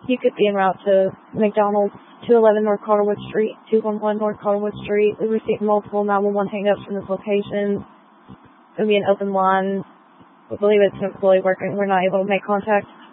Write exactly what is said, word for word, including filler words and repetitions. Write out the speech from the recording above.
You could be en route to McDonald's, two eleven North Calderwood Street, two eleven North Calderwood Street. We received multiple nine one one hang-ups from this location. It would be an open line. We believe it's an employee working. We're not able to make contact.